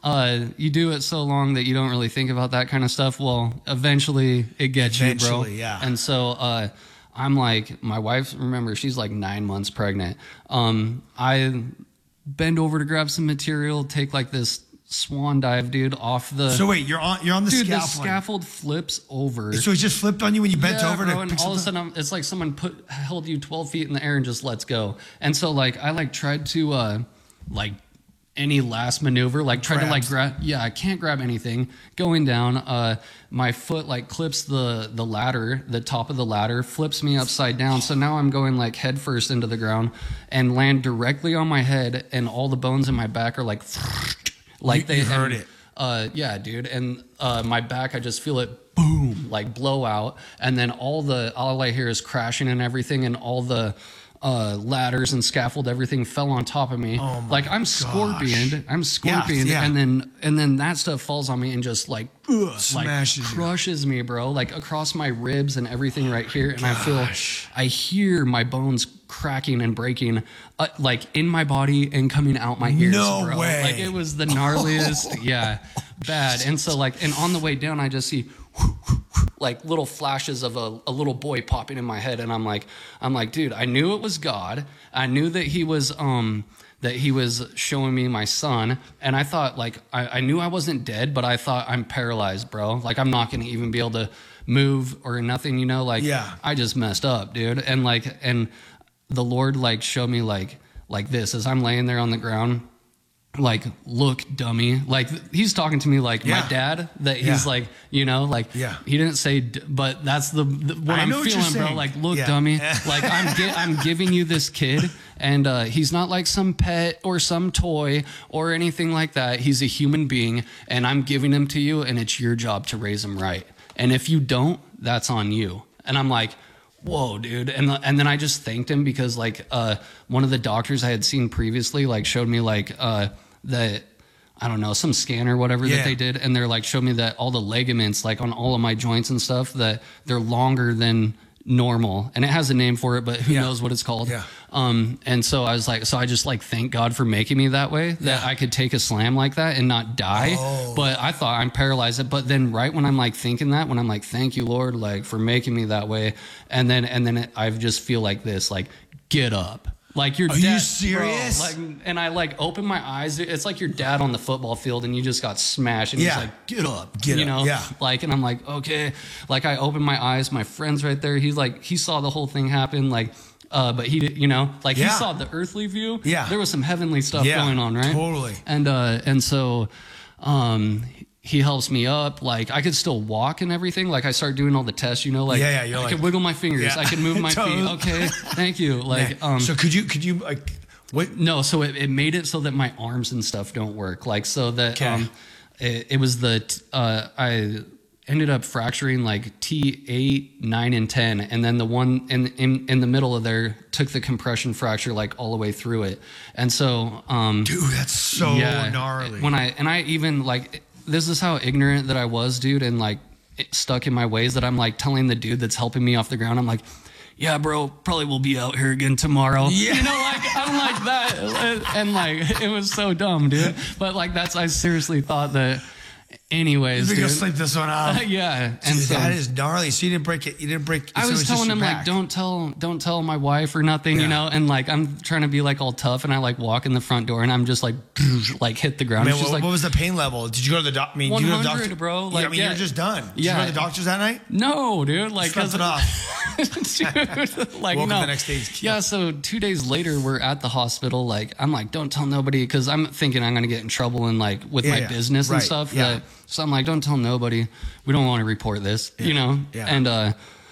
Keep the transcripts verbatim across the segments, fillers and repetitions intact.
uh, you do it so long that you don't really think about that kind of stuff. Well, eventually it gets eventually, you, bro. Yeah. And so, uh, I'm like, my wife, remember, she's like nine months pregnant. Um, I bend over to grab some material, take like this swan dive, dude, off the. So wait, you're on you're on the dude, scaffold. the scaffold flips over. So it just flipped on you when you bent yeah, over bro, to and pick all of a something? sudden, I'm, it's like someone put held you twelve feet in the air and just lets go. And so, like, I like tried to, uh, like, any last maneuver, like tried to like grab. Yeah, I can't grab anything. Going down, uh, my foot like clips the the ladder, the top of the ladder, flips me upside down. So now I'm going like head first into the ground and land directly on my head, and all the bones in my back are like, like you, they you heard and, it. Uh, yeah, dude. And uh, my back, I just feel it boom, like blow out, and then all the all I hear is crashing and everything, and all the uh, ladders and scaffold, everything fell on top of me. Oh my like I'm gosh. scorpioned, I'm scorpioned, Yeah, yeah. and then and then that stuff falls on me and just like, ugh, smashes like you. crushes me, bro, like across my ribs and everything right here, and Gosh. I feel, I hear my bones cracking and breaking, uh, like in my body and coming out my ears. No bro. way. Like it was the gnarliest, yeah, bad. And so like, and on the way down, I just see like little flashes of a, a little boy popping in my head, and I'm like, I'm like, dude, I knew it was God. I knew that he was, um, that he was showing me my son, and I thought like, I, I knew I wasn't dead, but I thought I'm paralyzed, bro. Like I'm not gonna even be able to move or nothing, you know. Like, yeah. I just messed up, dude. And like, and the Lord like showed me like, like this as I'm laying there on the ground. Like, look, dummy. Like, he's talking to me like Yeah. my dad, that he's Yeah. like, you know, like, Yeah. he didn't say, d- but that's the, the what I I'm know what you're feeling, bro. saying. Like, look, Yeah. dummy. Like, I'm, gi- I'm giving you this kid, and uh, he's not like some pet or some toy or anything like that. He's a human being, and I'm giving him to you, and it's your job to raise him right. And if you don't, that's on you. And I'm like, whoa, dude. And and then I just thanked him because like uh, one of the doctors I had seen previously like showed me like uh, that, I don't know, some scan or whatever Yeah. that they did. And they're like, showed me that all the ligaments, like on all of my joints and stuff, that they're longer than normal. And it has a name for it, but who Yeah. knows what it's called. Yeah. Um, and so I was like, so I just like thank God for making me that way, that Yeah. I could take a slam like that and not die. Oh. But I thought I'm paralyzed. But then right when I'm like thinking that, when I'm like, thank you, Lord, like for making me that way. And then, and then it, I just feel like this, like, get up. Like your Are dad, you serious? Bro, like, and I like open my eyes. It's like your dad on the football field, and you just got smashed, and Yeah. he's like, "Get up, Get you up, know." yeah. Like, and I'm like, okay. Like I open my eyes. My friend's right there. He's like, he saw the whole thing happen. Like, uh, but he did, you know, like Yeah. he saw the earthly view. Yeah. There was some heavenly stuff Yeah, going on, right? totally. And uh, and so, um. He helps me up. Like I could still walk and everything. Like I start doing all the tests, you know, like Yeah, yeah, you're I like- could wiggle my fingers. Yeah. I could move my feet. Totally. Okay. Thank you. Like, um, so could you could you like what? no, so it, it made it so that my arms and stuff don't work. Like so that Okay. um, it, it was the t- uh, I ended up fracturing like T eight, nine, and ten, and then the one in in in the middle of there took the compression fracture like all the way through it. And so, um, Dude, that's so yeah, gnarly. when I and I even like this is how ignorant that I was, dude, and like it stuck in my ways that I'm like telling the dude that's helping me off the ground. I'm like, yeah, bro, probably we'll be out here again tomorrow. Yeah. You know, like I'm like that, and like it was so dumb, dude. But like that's I seriously thought that. Anyways, You're dude. gonna sleep this one off. yeah, Dude, and so that is gnarly. So you didn't break it. You didn't break. I so was it's just telling your him back. like, don't tell, don't tell my wife or nothing, Yeah. you know. And like, I'm trying to be like all tough, and I like walk in the front door, and I'm just like, like hit the ground. Man, It's just what, like what was the pain level? Did you go to the doctor? I mean, did you go to the one hundred, doctor, bro. Yeah, Like, I mean, yeah. you're just done. Did Yeah. you go to the doctors that night? no, dude. Like, Slept 'cause- it off. dude, like Woke up no. the next day, he's killed. Yeah. So two days later, we're at the hospital. Like, I'm like, don't tell nobody, because I'm thinking I'm gonna get in trouble and like with Yeah, my yeah. business and Right, stuff. yeah. That, so I'm like, don't tell nobody. We don't want to report this, you know. yeah. And uh,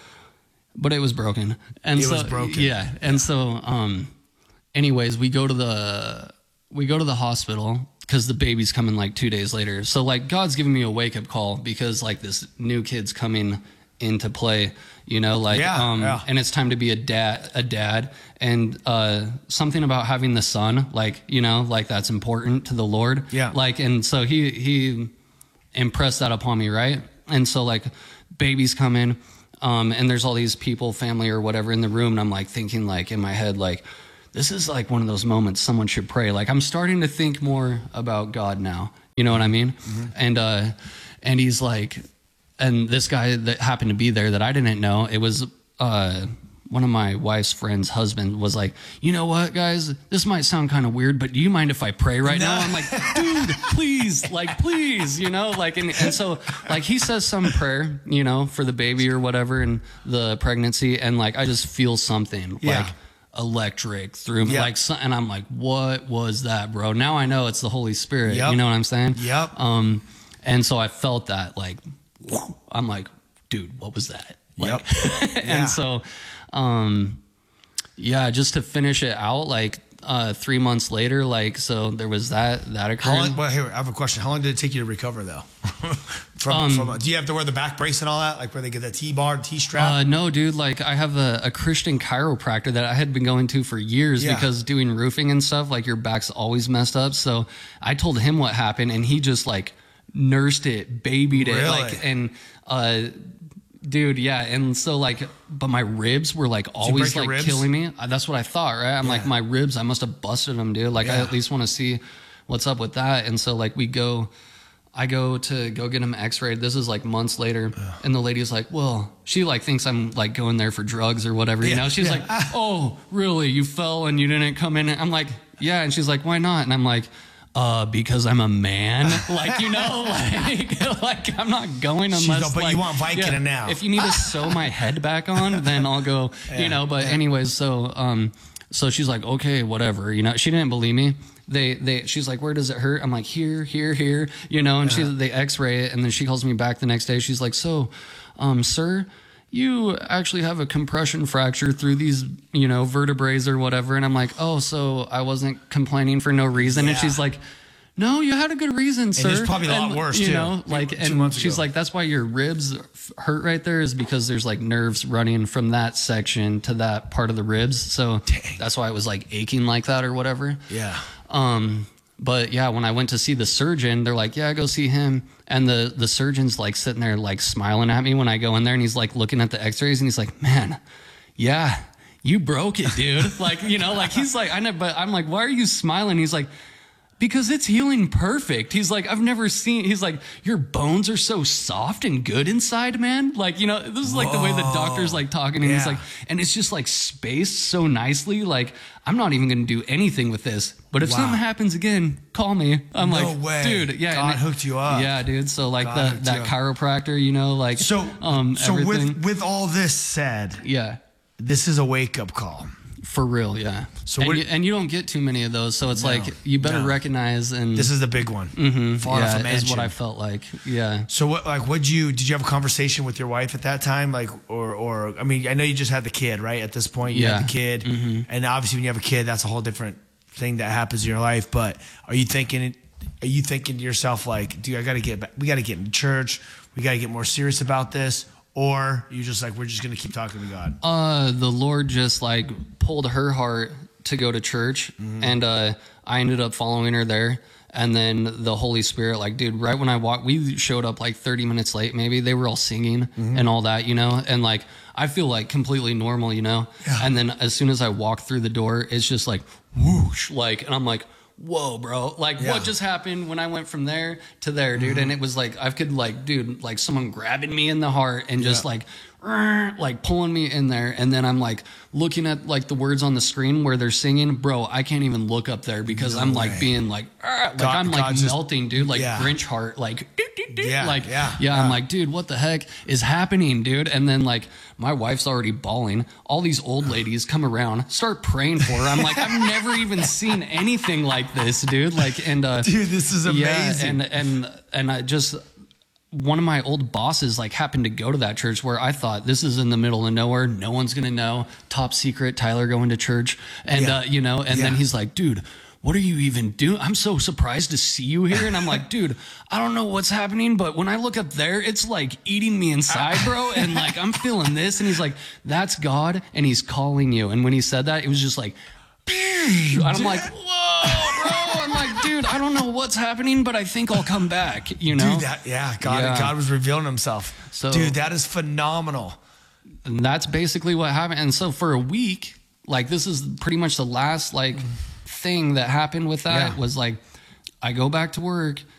but it was broken. And It so, was broken. Yeah. And so, um, anyways, we go to the we go to the hospital because the baby's coming like two days later. So like God's giving me a wake up call because like this new kid's coming into play, you know, like Yeah, um yeah. and it's time to be a dad a dad and uh something about having the son, like, you know, like that's important to the Lord. Yeah. Like, and so he he impressed that upon me, right? And so like babies come in, um and there's all these people, family or whatever in the room, and I'm like thinking like in my head like, this is like one of those moments someone should pray. Like I'm starting to think more about God now, You know what I mean? Mm-hmm. And, uh, and he's like, and this guy that happened to be there that I didn't know, it was, uh, one of my wife's friend's husband was like, you know what, guys, this might sound kind of weird, but do you mind if I pray right no. now? I'm like, dude, please, like, please, you know, like, and, and so like he says some prayer, you know, for the baby or whatever and the pregnancy. And like, I just feel something yeah. like electric through me. Yep. Like, and I'm like, what was that, bro? Now I know it's the Holy Spirit. Yep. You know what I'm saying? Yep. Um, and so I felt that like, I'm like, dude, what was that? Like, yep. and yeah. so, um, yeah, just to finish it out, like, uh, three months later, like, so there was that, that occurred. How long, well, here, I have a question. How long did it take you to recover though? from, um, from, do you have to wear the back brace and all that? Like where they get the T-bar, T-strap? Uh, no, dude, like I have a, a Christian chiropractor that I had been going to for years yeah. because doing roofing and stuff, like your back's always messed up. So I told him what happened and he just like nursed it, babied it. Really? Like, and, uh, dude, yeah, and so like, but my ribs were like always like killing me. That's what I thought, right? I'm yeah. like, my ribs, I must have busted them, dude. Like, yeah. I at least want to see what's up with that. And so like, we go, I go to go get him X-rayed. This is like months later, Ugh. and the lady's like, well, she like thinks I'm like going there for drugs or whatever, yeah. you know? She's yeah. like, oh, really? You fell and you didn't come in? I'm like, yeah. And she's like, why not? And I'm like, Uh, because I'm a man, like, you know, like, like I'm not going unless, go, but like, you want Vicodin yeah, now. If you need to sew my head back on, then I'll go, yeah, you know, but yeah. anyways, so, um, so she's like, okay, whatever, you know, she didn't believe me. They, they, she's like, where does it hurt? I'm like, here, here, here, you know, and yeah. she, they x-ray it. And then she calls me back the next day. She's like, so, um, sir, you actually have a compression fracture through these, you know, vertebrae or whatever. And I'm like, oh, so I wasn't complaining for no reason. Yeah. And she's like, no, you had a good reason, sir. And it's probably a lot and, worse, you too. know, like, two, two and she's ago. like, that's why your ribs hurt right there is because there's like nerves running from that section to that part of the ribs. So Dang. that's why it was like aching like that or whatever. Yeah. Um, but yeah, when I went to see the surgeon, they're like, yeah, go see him. And the, the surgeon's like sitting there, like smiling at me when I go in there and he's like looking at the x-rays and he's like, man, yeah, you broke it, dude. Like, you know, like he's like, I know, but I'm like, why are you smiling? He's like, because it's healing perfect. He's like, I've never seen, he's like, your bones are so soft and good inside, man. Like, you know, this is like Whoa. the way the doctor's like talking and yeah. he's like, and it's just like spaced so nicely. Like, I'm not even going to do anything with this, but if wow. something happens again, call me. I'm no like, way. dude, yeah. God hooked you up. Yeah, dude. So like God the, that chiropractor, you know, like, so, um, so everything. with, with all this said, yeah, this is a wake up call. For real, yeah. So and, you, and you don't get too many of those, so it's no, like you better no. recognize. And this is the big one. Mm-hmm, Far yeah, off a mansion. Is what I felt like. Yeah. So what, like, would you? Did you have a conversation with your wife at that time, like, or, or I mean, I know you just had the kid, right? At this point, you yeah. had the kid, mm-hmm. and obviously, when you have a kid, that's a whole different thing that happens in your life. But are you thinking? Are you thinking to yourself like, dude, I got to get back. We got to get into church. We got to get more serious about this. Or you just like, we're just going to keep talking to God? Uh, the Lord just like pulled her heart to go to church. Mm-hmm. And uh, I ended up following her there. And then the Holy Spirit, like, dude, right when I walked, we showed up like thirty minutes late, maybe. They were all singing mm-hmm. and all that, you know? And like, I feel like completely normal, you know? Yeah. And then as soon as I walk through the door, it's just like, whoosh, like, and I'm like, whoa, bro, like yeah. what just happened when I went from there to there, dude? Mm-hmm. And it was like, I could like, dude, like someone grabbing me in the heart and just yeah. like, like pulling me in there. And then I'm like looking at like the words on the screen where they're singing, bro, I can't even look up there because no I'm way. like being like, like God, I'm like God melting, just, dude, like yeah. Grinch heart, like, yeah, like, yeah, yeah, yeah. I'm like, dude, what the heck is happening, dude? And then like my wife's already bawling. All these old ladies come around, start praying for her. I'm like, I've never even seen anything like this, dude. Like, and uh, dude, this is amazing. Yeah, and and and I just. One of my old bosses like happened to go to that church where I thought this is in the middle of nowhere. No one's going to know. Top secret, Tyler going to church. And, yeah. uh, you know, and yeah. then he's like, dude, what are you even doing? I'm so surprised to see you here. And I'm like, dude, I don't know what's happening, but when I look up there, it's like eating me inside, bro. And like, I'm feeling this. And he's like, that's God. And he's calling you. And when he said that, it was just like, and I'm like, whoa, bro. I'm like, dude, I don't know what's happening, but I think I'll come back, you know? Dude, that, yeah, God, yeah. God was revealing himself. So, dude, that is phenomenal. And that's basically what happened. And so for a week, like this is pretty much the last like thing that happened with that yeah. was like, I go back to work